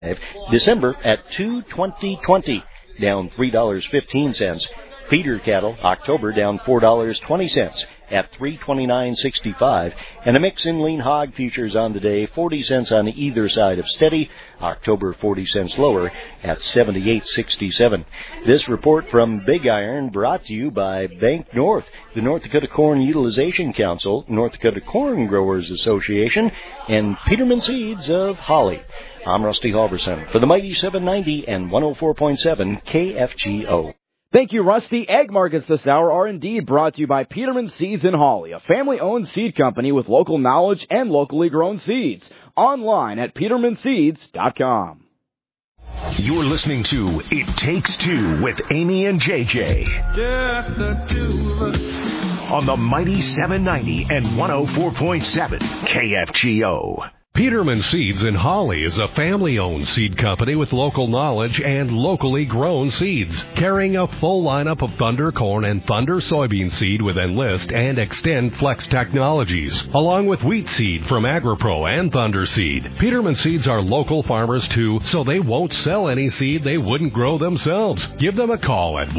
December at $2.20, down $3.15. Feeder cattle, October down $4.20 at $329.65. And a mix in lean hog futures on the day, 40 cents on either side of steady. October 40 cents lower at 78.67. This report from Big Iron brought to you by Bank North, the North Dakota Corn Utilization Council, North Dakota Corn Growers Association, and Peterman Seeds of Holly. I'm Rusty Halverson for the Mighty 790 and 104.7 KFGO. Thank you, Rusty. Ag Markets this hour are indeed brought to you by Peterman Seeds in Hawley, a family-owned seed company with local knowledge and locally grown seeds. Online at petermanseeds.com. You're listening to It Takes Two with Amy and JJ. Just the two of us. On the Mighty 790 and 104.7 KFGO. Peterman Seeds in Hawley is a family-owned seed company with local knowledge and locally grown seeds, carrying a full lineup of Thunder Corn and Thunder Soybean seed with Enlist and Extend Flex technologies, along with wheat seed from AgriPro and Thunder Seed. Peterman Seeds are local farmers too, so they won't sell any seed they wouldn't grow themselves. Give them a call at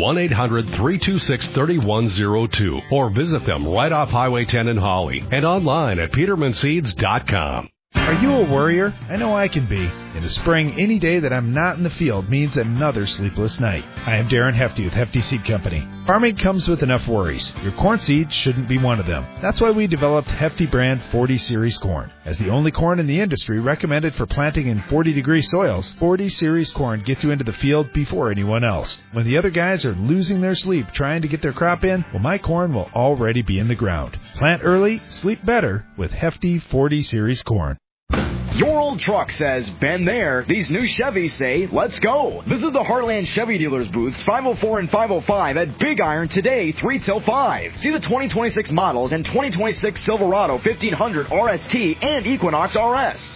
1-800-326-3102 or visit them right off Highway 10 in Hawley and online at petermanseeds.com. Are you a worrier? I know I can be. In the spring, any day that I'm not in the field means another sleepless night. I am Darren Hefty with Hefty Seed Company. Farming comes with enough worries. Your corn seed shouldn't be one of them. That's why we developed Hefty brand 40 Series corn. As the only corn in the industry recommended for planting in 40-degree soils, 40 Series corn gets you into the field before anyone else. When the other guys are losing their sleep trying to get their crop in, well, my corn will already be in the ground. Plant early, sleep better with Hefty 40 Series corn. Your old truck says, been there. These new Chevys say, let's go. Visit the Heartland Chevy Dealers booths 504 and 505 at Big Iron today, 3 till 5. See the 2026 models and 2026 Silverado 1500 RST and Equinox RS.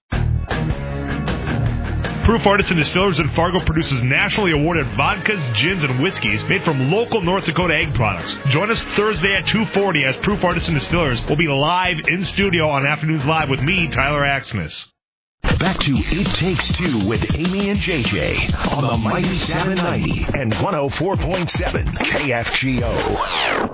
Proof Artisan Distillers in Fargo produces nationally awarded vodkas, gins, and whiskeys made from local North Dakota ag products. Join us Thursday at 2:40 as Proof Artisan Distillers will be live in studio on Afternoons Live with me, Tyler Axness. Back to It Takes Two with Amy and JJ on the Mighty 790 and 104.7 KFGO.